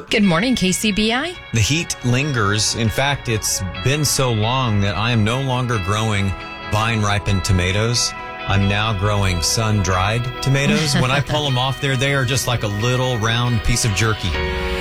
Good morning, KCBI. The heat lingers. In fact, it's been so long that I am no longer growing vine-ripened tomatoes. I'm now growing sun-dried tomatoes. When I pull them off there, they are just like a little round piece of jerky.